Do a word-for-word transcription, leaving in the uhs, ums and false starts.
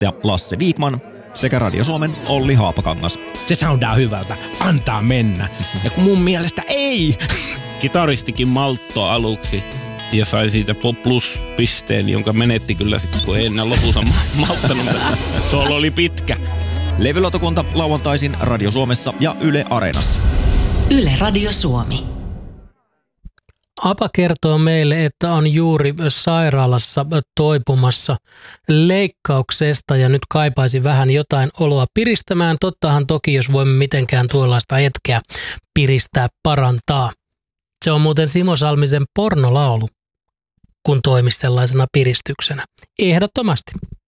toimittaja Lasse Viikman sekä Radio Suomen Olli Haapakangas. Se soundaa hyvältä. Antaa mennä. Ja kun mun mielestä ei. Kitaristikin maltto aluksi ja sai siitä plus-pisteen, jonka menetti kyllä sitten, kun ei enää lopulta malttanut. Soolo oli pitkä. Levylautakunta lauantaisin Radio Suomessa ja Yle Areenassa. Yle Radio Suomi. Apa kertoo meille, että on juuri sairaalassa toipumassa leikkauksesta ja nyt kaipaisi vähän jotain oloa piristämään. Tottahan toki, jos voimme mitenkään tuollaista hetkeä piristää, parantaa. Se on muuten Simo Salmisen pornolaulu, kun toimisi sellaisena piristyksenä. Ehdottomasti.